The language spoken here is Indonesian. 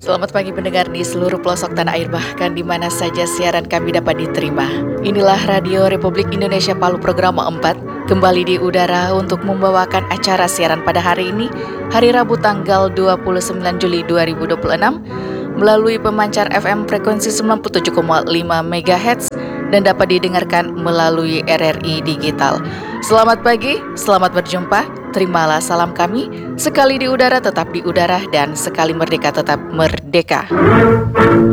Selamat pagi pendengar di seluruh pelosok tanah air bahkan di mana saja siaran kami dapat diterima. Inilah Radio Republik Indonesia Palu Program 4 kembali di udara untuk membawakan acara siaran pada hari ini, hari Rabu tanggal 29 Juli 2026 melalui pemancar FM frekuensi 97,5 MHz dan dapat didengarkan melalui RRI Digital. Selamat pagi, selamat berjumpa. Terimalah salam kami, sekali di udara tetap di udara dan sekali merdeka tetap merdeka.